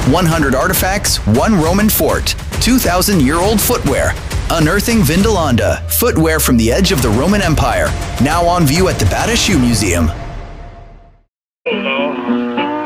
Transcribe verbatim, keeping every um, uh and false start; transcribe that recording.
one hundred artifacts, one Roman fort, two thousand year old footwear. Unearthing Vindolanda, footwear from the edge of the Roman Empire, now on view at the Bata Shoe Museum.